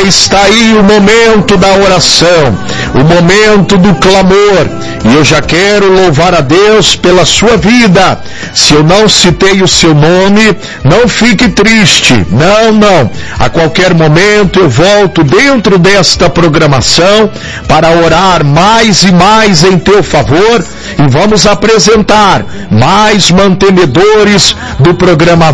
está aí o momento da oração, o momento do clamor, e eu já quero louvar a Deus pela sua vida. Se eu não citei o seu nome, não fique triste, não. A qualquer momento eu volto dentro desta programação para orar mais e mais em teu favor, e vamos apresentar mais mantenedores do programa